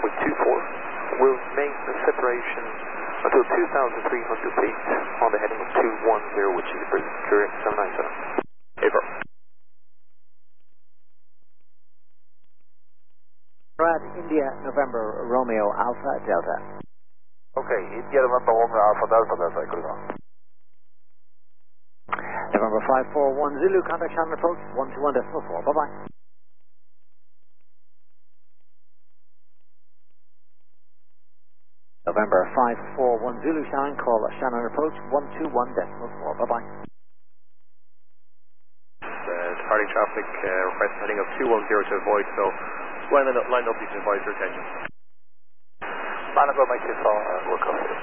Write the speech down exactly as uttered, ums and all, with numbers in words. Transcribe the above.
point two four. We'll make the separation until two thousand three hundred feet on the heading of two one zero, which is direct seven nine seven. Over. Brad, India, November, Romeo, Alpha, Delta. Okay, India, November, Romeo, Alpha, Delta, Delta, good enough. November five four one Zulu, contact Shannon approach one two one decimal four. Bye bye. November five four one Zulu, Shannon, call Shannon approach one two one decimal four. Bye bye. Uh, departing traffic, uh, request heading of two one zero to avoid, so line up, line up, you can advise your attention. Line up, make this all, uh, we'll cover it.